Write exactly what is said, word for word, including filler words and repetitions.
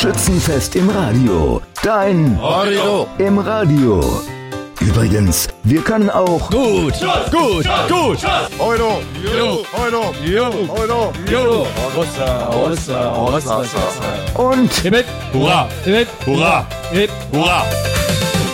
Schützenfest im Radio. Dein Radio im Radio. Übrigens, wir können auch gut, gut, gut. Euro, Jo, Euro, jo, Euro, jo. Ossa, ossa, ossa, ossa. und Hip, hip, hurra, hip, hurra, hip, hurra.